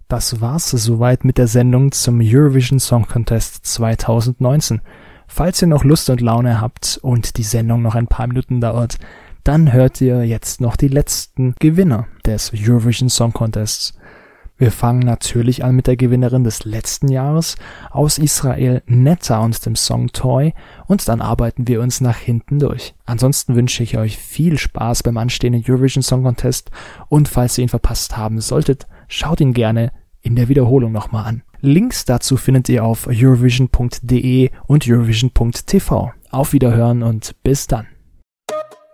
Das war's soweit mit der Sendung zum Eurovision Song Contest 2019. Falls ihr noch Lust und Laune habt und die Sendung noch ein paar Minuten dauert, dann hört ihr jetzt noch die letzten Gewinner des Eurovision Song Contests. Wir fangen natürlich an mit der Gewinnerin des letzten Jahres aus Israel, Netta, und dem Song Toy, und dann arbeiten wir uns nach hinten durch. Ansonsten wünsche ich euch viel Spaß beim anstehenden Eurovision Song Contest und falls ihr ihn verpasst haben solltet, schaut ihn gerne in der Wiederholung nochmal an. Links dazu findet ihr auf eurovision.de und eurovision.tv. Auf Wiederhören und bis dann.